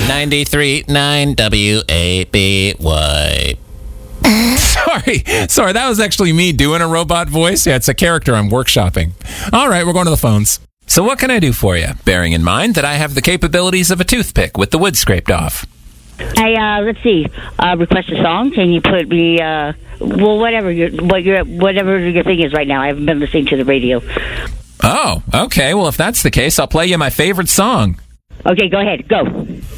93.9 WABY. Sorry, that was actually me doing a robot voice. Yeah, it's a character I'm workshopping. All right, we're going to the phones. So what can I do for you, bearing in mind that I have the capabilities of a toothpick with the wood scraped off? Let's see. Request a song. Can you put me, whatever your thing is right now. I haven't been listening to the radio. Oh, okay. Well, if that's the case, I'll play you my favorite song. Okay, go ahead. Go.